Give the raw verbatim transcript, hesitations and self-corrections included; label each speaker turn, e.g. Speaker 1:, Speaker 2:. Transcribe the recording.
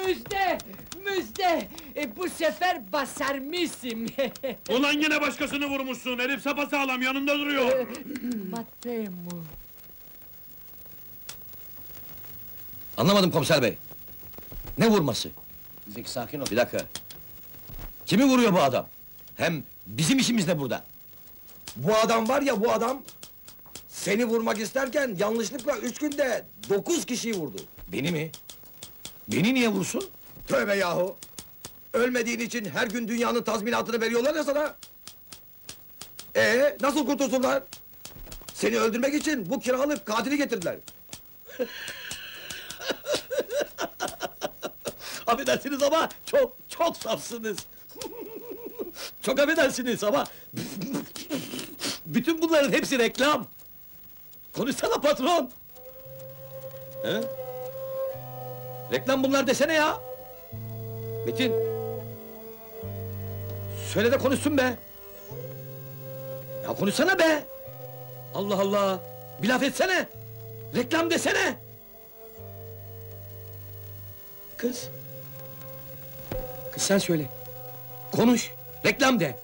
Speaker 1: Müjde! Müjde! E, bu sefer basarmışım!
Speaker 2: Ulan yine başkasını vurmuşsun, herif sapasağlam yanında duruyor!
Speaker 1: Matemo!
Speaker 3: Anlamadım komiser bey. Ne vurması?
Speaker 4: Zeki sakin ol.
Speaker 3: Bir dakika. Kimi vuruyor bu adam? Hem bizim işimiz ne burada?
Speaker 5: Bu adam var ya bu adam... Seni vurmak isterken yanlışlıkla üç günde dokuz kişiyi vurdu.
Speaker 3: Beni mi? Beni niye vursun?
Speaker 5: Tövbe yahu! Ölmediğin için her gün dünyanın tazminatını veriyorlar ya sana! Ee, nasıl kurtulsunlar? Seni öldürmek için bu kiralık katili getirdiler.
Speaker 3: Affedersiniz ama çok çok safsınız. Çok affedersiniz ama... Bütün bunların hepsi reklam. Konuşsana patron. He? Reklam bunlar desene ya. Metin. Söyle de konuşsun be. Ya konuşsana be. Allah Allah. Bir laf etsene. Reklam desene. Kız. Kız sen söyle. Konuş. Reklam de.